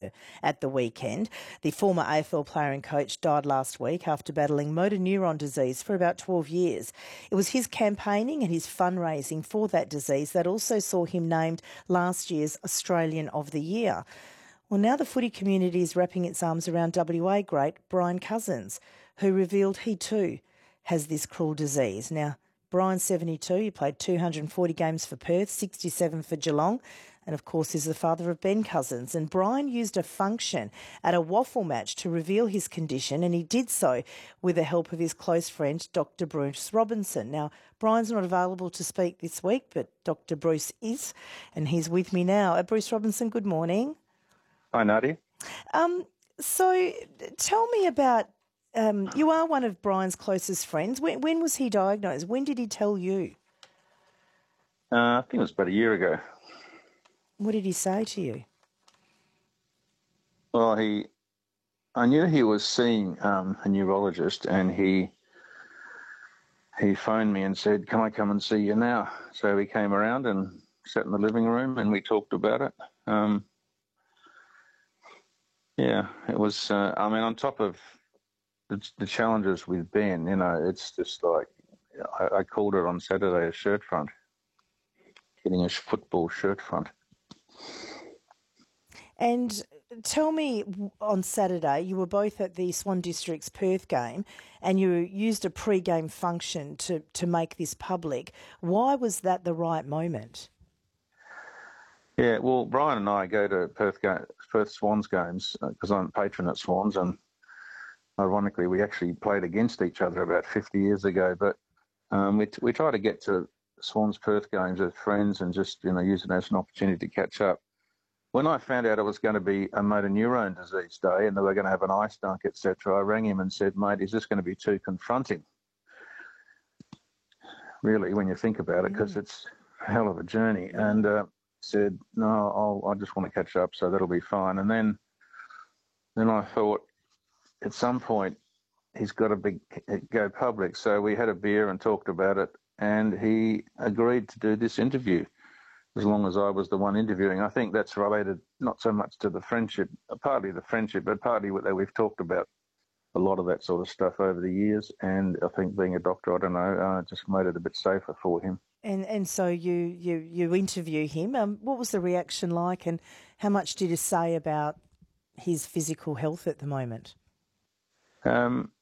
at the weekend. The former AFL player and coach died last week after battling motor neuron disease for about 12 years. It was his campaigning and his fundraising for that disease that also saw him named last year's Australian of the Year. Well, now the footy community is wrapping its arms around WA great Brian Cousins, who revealed he too has this cruel disease. Now, Brian's 72, he played 240 games for Perth, 67 for Geelong, and of course is the father of Ben Cousins. And Brian used a function at a waffle match to reveal his condition, and he did so with the help of his close friend, Dr. Bruce Robinson. Now, Brian's not available to speak this week, but Dr. Bruce is, and he's with me now. Bruce Robinson, good morning. Hi, Nadia. So tell me about, you are one of Brian's closest friends. When was he diagnosed? When did he tell you? I think it was about a year ago. What did he say to you? Well, I knew he was seeing a neurologist, and he phoned me and said, "Can I come and see you now?" So we came around and sat in the living room and we talked about it. It was, on top of the challenges with Ben, it's just like, I called it on Saturday a shirt front, getting a football shirt front. And tell me, on Saturday, you were both at the Swan District's Perth game and you used a pre-game function to make this public. Why was that the right moment? Yeah, well, Brian and I go to Perth Swans games because I'm a patron at Swans, and ironically, we actually played against each other about 50 years ago. But we try to get to Swans Perth games as friends and just use it as an opportunity to catch up. When I found out it was going to be a motor neuron disease day and they were going to have an ice dunk, etc., I rang him and said, "Mate, is this going to be too confronting?" Really, when you think about it, because it's a hell of a journey. And said, "No, I just want to catch up, so that'll be fine." And then I thought, at some point, he's got to go public. So we had a beer and talked about it, and he agreed to do this interview, as long as I was the one interviewing. I think that's related not so much to the friendship, partly the friendship, but partly that we've talked about a lot of that sort of stuff over the years. And I think being a doctor, I don't know, just made it a bit safer for him. And so you interview him. What was the reaction like, and how much did he say about his physical health at the moment?